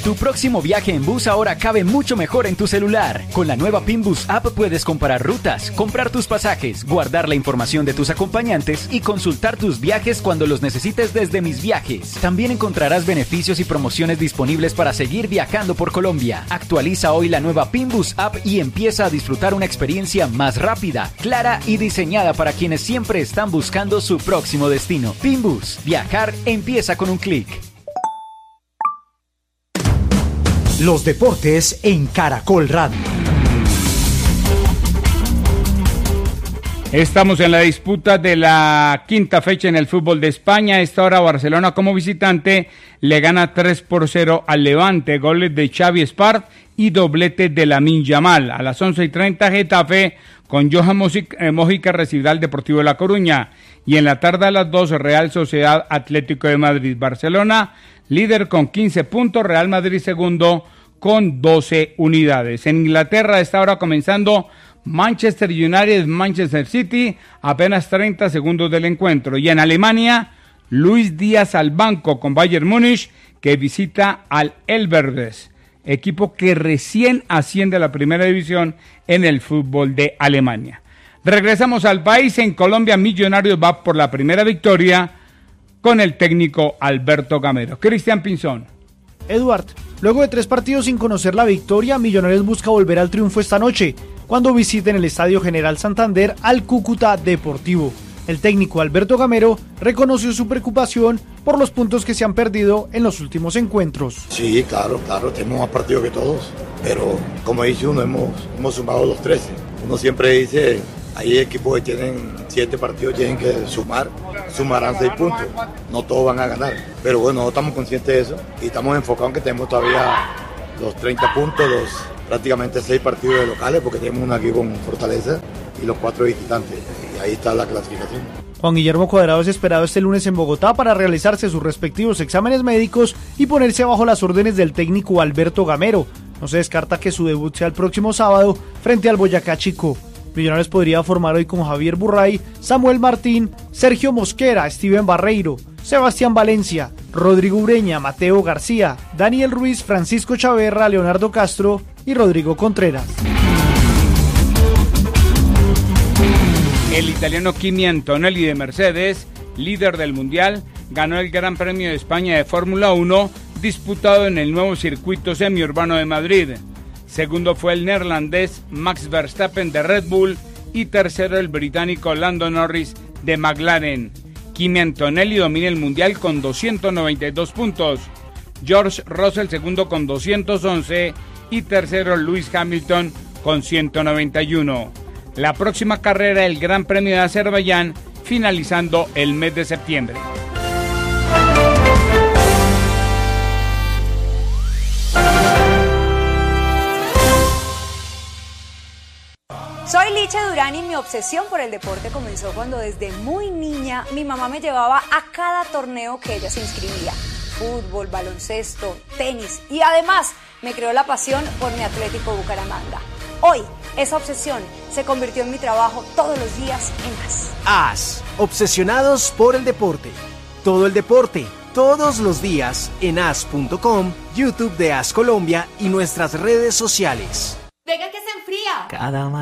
Tu próximo viaje en bus ahora cabe mucho mejor en tu celular. Con la nueva Pinbus App puedes comparar rutas, comprar tus pasajes, guardar la información de tus acompañantes y consultar tus viajes cuando los necesites desde Mis Viajes. También encontrarás beneficios y promociones disponibles para seguir viajando por Colombia. Actualiza hoy la nueva Pinbus App y empieza a disfrutar una experiencia más rápida, clara y diseñada para quienes siempre están buscando su próximo destino. Pinbus, viajar empieza con un clic. Los deportes en Caracol Radio. Estamos en la disputa de la quinta fecha en el fútbol de España. A esta hora Barcelona como visitante le gana 3-0 al Levante, goles de Xavi Espart y doblete de Lamine Yamal. A las 11:30 Getafe con Johan Mojica recibirá al Deportivo de La Coruña. Y en la tarde a las 2 Real Sociedad Atlético de Madrid. Barcelona líder con 15 puntos, Real Madrid segundo con 12 unidades. En Inglaterra a esta hora comenzando Manchester United, Manchester City, apenas 30 segundos del encuentro. Y en Alemania, Luis Díaz al banco con Bayern Múnich, que visita al Elversberg, equipo que recién asciende a la primera división en el fútbol de Alemania. Regresamos al país. En Colombia, Millonarios va por la primera victoria con el técnico Alberto Gamero. Cristian Pinzón. Eduard, luego de 3 partidos sin conocer la victoria, Millonarios busca volver al triunfo esta noche, cuando visiten el Estadio General Santander al Cúcuta Deportivo. El técnico Alberto Gamero reconoció su preocupación por los puntos que se han perdido en los últimos encuentros. Sí, claro, tenemos más partidos que todos, pero como dice uno, hemos sumado los 13. Uno siempre dice, hay equipos que tienen 7 partidos, tienen que sumarán 6 puntos, no todos van a ganar, pero bueno, no estamos conscientes de eso y estamos enfocados en que tenemos todavía los 30 puntos, prácticamente 6 partidos de locales, porque tenemos uno aquí con Fortaleza y los 4 visitantes, y ahí está la clasificación. Juan Guillermo Cuadrado es esperado este lunes en Bogotá para realizarse sus respectivos exámenes médicos y ponerse bajo las órdenes del técnico Alberto Gamero. No se descarta que su debut sea el próximo sábado frente al Boyacá Chico. Millonarios podría formar hoy con Javier Burray, Samuel Martín, Sergio Mosquera, Steven Barreiro, Sebastián Valencia, Rodrigo Ureña, Mateo García, Daniel Ruiz, Francisco Chaverra, Leonardo Castro y Rodrigo Contreras. El italiano Kimi Antonelli de Mercedes, líder del Mundial, ganó el Gran Premio de España de Fórmula 1 disputado en el nuevo circuito semiurbano de Madrid. Segundo fue el neerlandés Max Verstappen de Red Bull y tercero el británico Lando Norris de McLaren. Kimi Antonelli domina el Mundial con 292 puntos. George Russell segundo con 211 y tercero Lewis Hamilton con 191. La próxima carrera el Gran Premio de Azerbaiyán finalizando el mes de septiembre. Soy Licha Durán y mi obsesión por el deporte comenzó cuando desde muy niña mi mamá me llevaba a cada torneo que ella se inscribía. Fútbol, baloncesto, tenis y además me creó la pasión por mi Atlético Bucaramanga. Hoy, esa obsesión se convirtió en mi trabajo todos los días en AS. AS, obsesionados por el deporte. Todo el deporte, todos los días en as.com, YouTube de AS Colombia y nuestras redes sociales. Venga que se enfría. Cada